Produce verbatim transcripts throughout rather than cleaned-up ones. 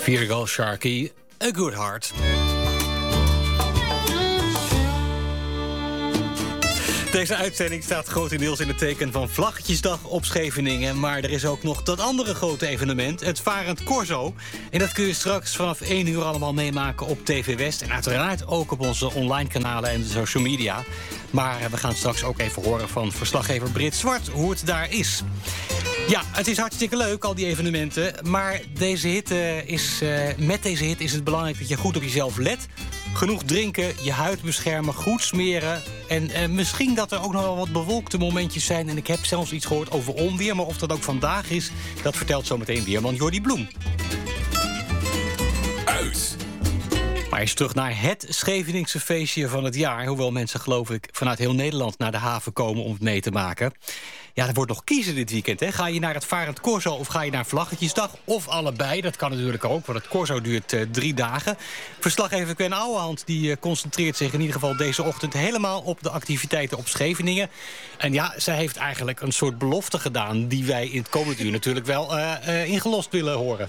Virgo Sharky, A Good Heart. Deze uitzending staat grotendeels in het teken van Vlaggetjesdag op Scheveningen. Maar er is ook nog dat andere grote evenement, het Varend Corso. En dat kun je straks vanaf één uur allemaal meemaken op T V West. En uiteraard ook op onze online kanalen en social media. Maar we gaan straks ook even horen van verslaggever Brit Zwart hoe het daar is. Ja, het is hartstikke leuk, al die evenementen. Maar deze hit, uh, is, uh, met deze hit is het belangrijk dat je goed op jezelf let. Genoeg drinken, je huid beschermen, goed smeren. En uh, misschien dat er ook nog wel wat bewolkte momentjes zijn. En ik heb zelfs iets gehoord over onweer. Maar of dat ook vandaag is, dat vertelt zometeen weerman Jordi Bloem. Uit! Maar eens terug naar het Scheveningse feestje van het jaar. Hoewel mensen, geloof ik, vanuit heel Nederland naar de haven komen om het mee te maken. Ja, er wordt nog kiezen dit weekend. Hè. Ga je naar het Varend Corso of ga je naar Vlaggetjesdag? Of allebei, dat kan natuurlijk ook, want het Corso duurt uh, drie dagen. Verslaggever Gwen Ouwehand die uh, concentreert zich in ieder geval deze ochtend helemaal op de activiteiten op Scheveningen. En ja, zij heeft eigenlijk een soort belofte gedaan die wij in het komende uur natuurlijk wel uh, uh, ingelost willen horen.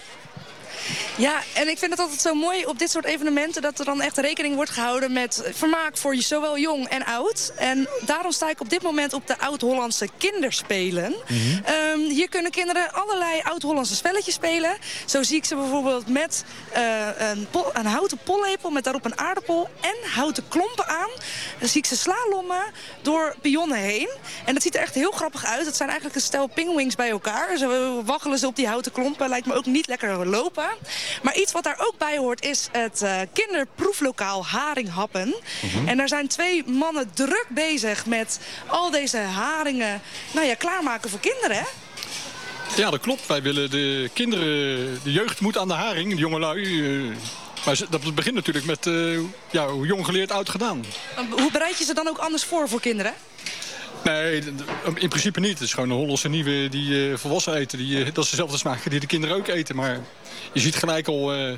Ja, en ik vind het altijd zo mooi op dit soort evenementen dat er dan echt rekening wordt gehouden met vermaak voor je zowel jong en oud. En daarom sta ik op dit moment op de Oud-Hollandse Kinderspelen. Mm-hmm. Um, hier kunnen kinderen allerlei Oud-Hollandse spelletjes spelen. Zo zie ik ze bijvoorbeeld met uh, een, pol, een houten pollepel met daarop een aardappel en houten klompen aan. Dan zie ik ze slalommen door pionnen heen. En dat ziet er echt heel grappig uit. Het zijn eigenlijk een stel pingwings bij elkaar. Zo waggelen ze op die houten klompen. Lijkt me ook niet lekker lopen. Maar iets wat daar ook bij hoort is het uh, kinderproeflokaal Haringhappen. Mm-hmm. En daar zijn twee mannen druk bezig met al deze haringen nou ja, klaarmaken voor kinderen, hè? Ja, dat klopt. Wij willen de kinderen, de jeugd moet aan de haring, de jongelui. Uh, maar dat begint natuurlijk met uh, ja, hoe jong geleerd, oud gedaan. Hoe bereid je ze dan ook anders voor voor kinderen? Nee, in principe niet. Het is gewoon een Hollandse nieuwe die uh, volwassen eten. Die, uh, dat is dezelfde smaak die de kinderen ook eten. Maar je ziet gelijk al uh,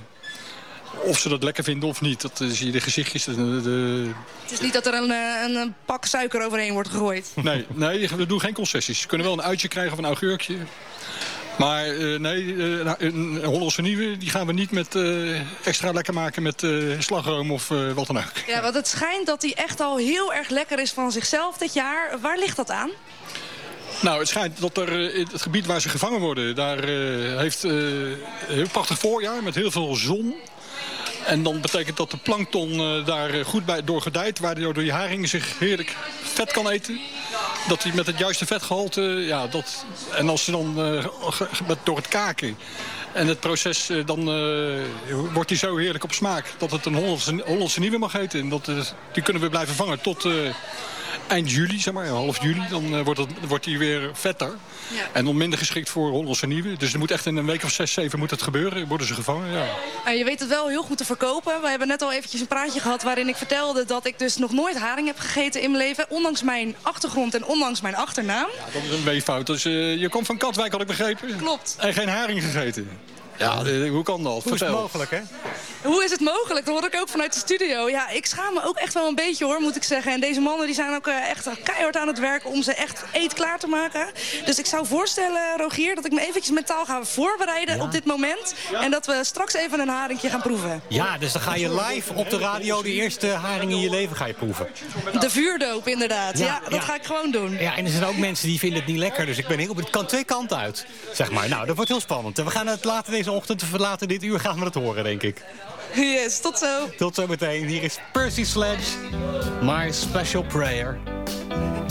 of ze dat lekker vinden of niet. Dat uh, zie je de gezichtjes. De, de... Het is niet dat er een, een, een pak suiker overheen wordt gegooid. Nee, nee, we doen geen concessies. Ze kunnen wel een uitje krijgen of een augurkje. Maar uh, nee, uh, een Hollandse nieuwe die gaan we niet met uh, extra lekker maken met uh, slagroom of uh, wat dan ook. Ja, want het schijnt dat die echt al heel erg lekker is van zichzelf dit jaar. Waar ligt dat aan? Nou, het schijnt dat er uh, in het gebied waar ze gevangen worden, daar uh, heeft uh, een heel prachtig voorjaar met heel veel zon. En dan betekent dat de plankton uh, daar goed bij door gedijt, waardoor die haring zich heerlijk vet kan eten. Dat hij met het juiste vetgehalte, ja, dat. En als ze dan uh, door het kaken en het proces, uh, dan uh, wordt hij zo heerlijk op smaak dat het een Hollandse, Hollandse nieuwe mag eten. En dat, uh, die kunnen we blijven vangen tot uh, eind juli, zeg maar, half juli. Dan uh, wordt, het, wordt hij weer vetter. Ja. En dan minder geschikt voor Hollandse nieuwe. Dus er moet echt in een week of zes, zeven moet het gebeuren. Worden ze gevangen, ja. En je weet het wel heel goed te verkopen. We hebben net al eventjes een praatje gehad waarin ik vertelde dat ik dus nog nooit haring heb gegeten in mijn leven. Ondanks mijn achtergrond en ondanks mijn achternaam. Ja, dat is een weeffout. Dus, uh, je komt van Katwijk, had ik begrepen. Klopt. En geen haring gegeten. Ja, uh, hoe kan dat? Hoe Vertel. is het mogelijk, hè? Hoe is het mogelijk? Dat hoor ik ook vanuit de studio. Ja, ik schaam me ook echt wel een beetje, hoor, moet ik zeggen. En deze mannen die zijn ook uh, echt keihard aan het werk om ze echt eet klaar te maken. Dus ik zou voorstellen, Rogier, dat ik me eventjes mentaal ga voorbereiden ja. op dit moment. Ja. En dat we straks even een haringje gaan proeven. Ja, dus dan ga je live op de radio de eerste haring in je leven ga je proeven. De vuurdoop, inderdaad. Ja, ja dat ja. ga ik gewoon doen. Ja, en er zijn ook mensen die vinden het niet lekker. Dus ik ben heel... Het kan twee kanten uit, zeg maar. Nou, dat wordt heel spannend. We gaan het later deze ochtend, later dit uur gaan we het horen, denk ik. Yes, tot zo. Tot zo meteen. Hier is Percy Sledge, My Special Prayer.